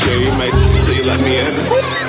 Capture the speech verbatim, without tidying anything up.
share you, mate, till you let me in.